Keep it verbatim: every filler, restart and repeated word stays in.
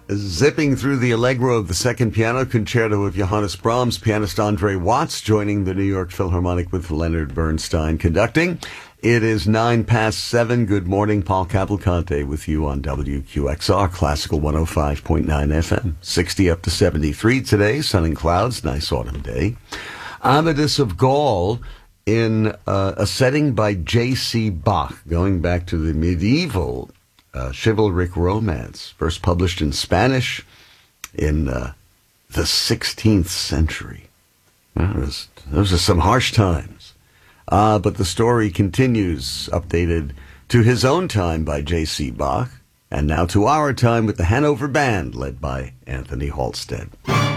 Zipping through the Allegro of the Second Piano Concerto of Johannes Brahms, pianist Andre Watts joining the New York Philharmonic with Leonard Bernstein conducting. It is nine past seven. Good morning, Paul Cavalcante with you on W Q X R, Classical one oh five point nine F M. sixty up to seventy-three today, sun and clouds, nice autumn day. Amadis of Gaul in uh, a setting by J C Bach, going back to the medieval Uh, chivalric romance, first published in Spanish in uh, the sixteenth century. Well, was, those are some harsh times. Uh, but the story continues, updated to his own time by J C Bach, and now to our time with the Hanover Band, led by Anthony Halstead.